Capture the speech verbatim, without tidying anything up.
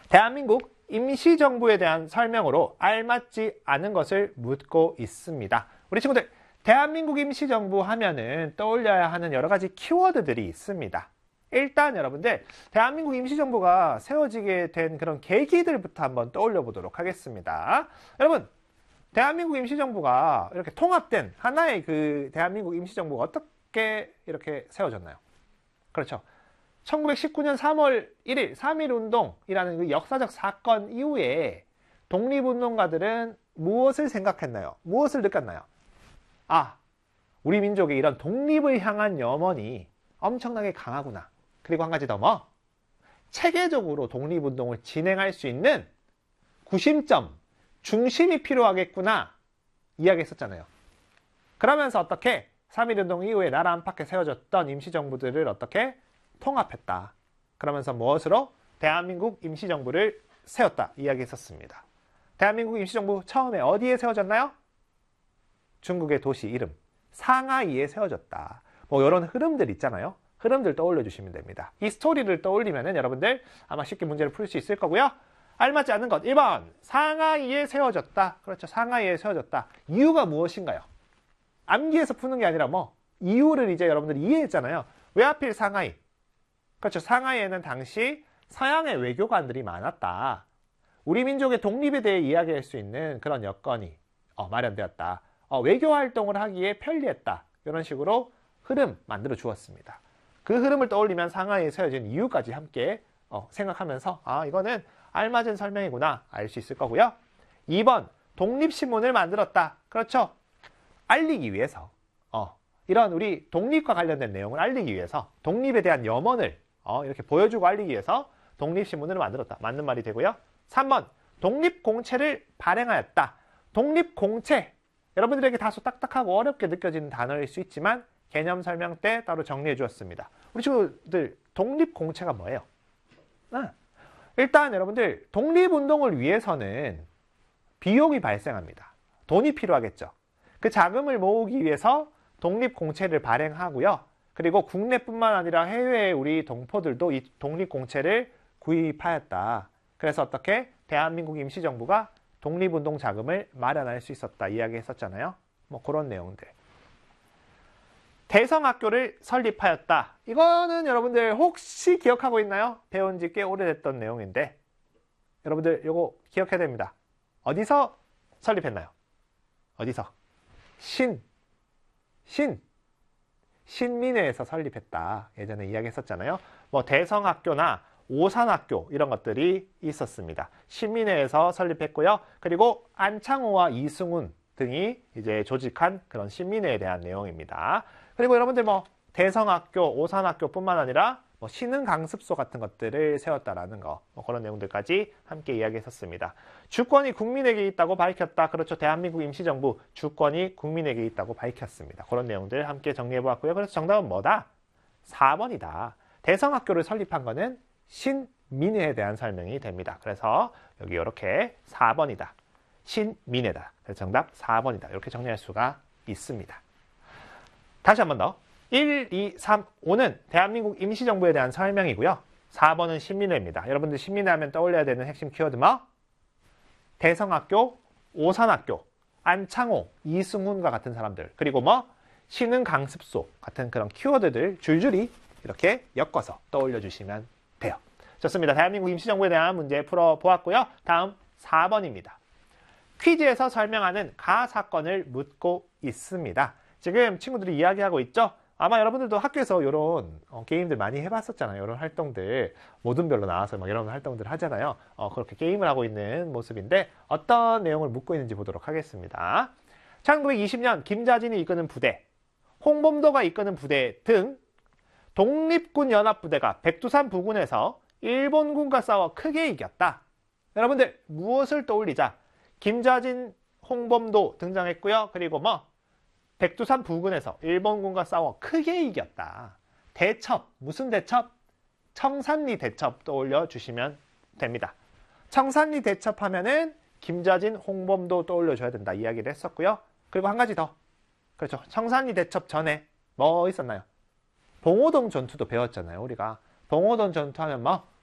대한민국 임시정부에 대한 설명으로 알맞지 않은 것을 묻고 있습니다. 우리 친구들, 대한민국 임시정부 하면은 떠올려야 하는 여러 가지 키워드들이 있습니다. 일단 여러분들, 대한민국 임시정부가 세워지게 된 그런 계기들부터 한번 떠올려 보도록 하겠습니다. 여러분, 대한민국 임시정부가 이렇게 통합된 하나의 그 대한민국 임시정부가 어떻게 이렇게 세워졌나요? 그렇죠. 천구백십구 년 삼월 일일 삼일운동이라는 그 역사적 사건 이후에 독립운동가들은 무엇을 생각했나요? 무엇을 느꼈나요? 아, 우리 민족의 이런 독립을 향한 염원이 엄청나게 강하구나. 그리고 한 가지 더 뭐? 체계적으로 독립운동을 진행할 수 있는 구심점, 중심이 필요하겠구나 이야기했었잖아요. 그러면서 어떻게 삼일운동 이후에 나라 안팎에 세워졌던 임시정부들을 어떻게 통합했다. 그러면서 무엇으로? 대한민국 임시정부를 세웠다 이야기했었습니다. 대한민국 임시정부 처음에 어디에 세워졌나요? 중국의 도시 이름 상하이에 세워졌다. 뭐 이런 흐름들 있잖아요. 흐름들 떠올려 주시면 됩니다. 이 스토리를 떠올리면 여러분들 아마 쉽게 문제를 풀 수 있을 거고요. 알맞지 않은 것 일 번 상하이에 세워졌다. 그렇죠. 상하이에 세워졌다. 이유가 무엇인가요? 암기해서 푸는 게 아니라 뭐 이유를 이제 여러분들이 이해했잖아요. 왜 하필 상하이? 그렇죠. 상하이에는 당시 서양의 외교관들이 많았다. 우리 민족의 독립에 대해 이야기할 수 있는 그런 여건이 어, 마련되었다. 어, 외교 활동을 하기에 편리했다. 이런 식으로 흐름 만들어 주었습니다. 그 흐름을 떠올리면 상하이에 세워진 이유까지 함께 어, 생각하면서 아 이거는 알맞은 설명이구나 알 수 있을 거고요. 이 번 독립신문을 만들었다. 그렇죠. 알리기 위해서 어, 이런 우리 독립과 관련된 내용을 알리기 위해서 독립에 대한 염원을 어, 이렇게 보여주고 알리기 위해서 독립신문을 만들었다. 맞는 말이 되고요. 삼 번 독립공채를 발행하였다. 독립공채 여러분들에게 다소 딱딱하고 어렵게 느껴지는 단어일 수 있지만 개념 설명 때 따로 정리해 주었습니다. 우리 친구들 독립공채가 뭐예요? 아, 일단 여러분들 독립운동을 위해서는 비용이 발생합니다. 돈이 필요하겠죠. 그 자금을 모으기 위해서 독립공채를 발행하고요. 그리고 국내뿐만 아니라 해외의 우리 동포들도 이 독립공채를 구입하였다. 그래서 어떻게 대한민국 임시정부가 독립운동 자금을 마련할 수 있었다 이야기했었잖아요. 뭐 그런 내용들. 대성학교를 설립하였다. 이거는 여러분들 혹시 기억하고 있나요? 배운 지 꽤 오래됐던 내용인데 여러분들 이거 기억해야 됩니다. 어디서 설립했나요? 어디서? 신. 신. 신민회에서 설립했다. 예전에 이야기했었잖아요. 뭐 대성학교나 오산학교 이런 것들이 있었습니다. 신민회에서 설립했고요. 그리고 안창호와 이승훈 등이 이제 조직한 그런 신민회에 대한 내용입니다. 그리고 여러분들 뭐 대성학교, 오산학교뿐만 아니라 뭐 신흥강습소 같은 것들을 세웠다라는 거, 뭐 그런 내용들까지 함께 이야기했었습니다. 주권이 국민에게 있다고 밝혔다. 그렇죠. 대한민국 임시정부 주권이 국민에게 있다고 밝혔습니다. 그런 내용들 함께 정리해보았고요. 그래서 정답은 뭐다? 사 번이다. 대성학교를 설립한 거는 신민회에 대한 설명이 됩니다. 그래서 여기 이렇게 사 번이다. 신민회다. 그래서 정답 사 번이다. 이렇게 정리할 수가 있습니다. 다시 한 번 더. 일, 이, 삼, 오는 대한민국 임시정부에 대한 설명이고요. 사 번은 신민회입니다. 여러분들 신민회 하면 떠올려야 되는 핵심 키워드 뭐? 대성학교, 오산학교, 안창호, 이승훈과 같은 사람들. 그리고 뭐? 신흥강습소 같은 그런 키워드들 줄줄이 이렇게 엮어서 떠올려 주시면 돼요. 좋습니다. 대한민국 임시정부에 대한 문제 풀어보았고요. 다음 사 번입니다. 퀴즈에서 설명하는 가 사건을 묻고 있습니다. 지금 친구들이 이야기하고 있죠? 아마 여러분들도 학교에서 이런 어, 게임들 많이 해봤었잖아요. 이런 활동들 모둠별로 나와서 막 이런 활동들 하잖아요. 어, 그렇게 게임을 하고 있는 모습인데 어떤 내용을 묻고 있는지 보도록 하겠습니다. 천구백이십 년 김자진이 이끄는 부대, 홍범도가 이끄는 부대 등 독립군 연합부대가 백두산 부근에서 일본군과 싸워 크게 이겼다. 여러분들 무엇을 떠올리자? 김자진, 홍범도 등장했고요. 그리고 뭐 백두산 부근에서 일본군과 싸워 크게 이겼다. 대첩, 무슨 대첩? 청산리 대첩 떠올려 주시면 됩니다. 청산리 대첩 하면은 김자진, 홍범도 떠올려 줘야 된다 이야기를 했었고요. 그리고 한 가지 더. 그렇죠. 청산리 대첩 전에 뭐 있었나요? 봉오동 전투도 배웠잖아요. 우리가 봉오동 전투 하면 뭐